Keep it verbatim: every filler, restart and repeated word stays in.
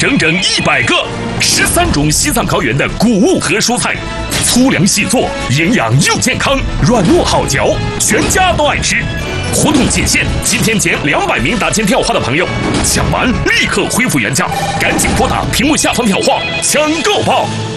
整整一百个，十三种西藏高原的谷物和蔬菜，粗粮细做，营养又健康，软糯好嚼，全家都爱吃。活动仅限今天前两百名打进电话的朋友，抢完立刻恢复原价，赶紧拨打屏幕下方电话抢购吧。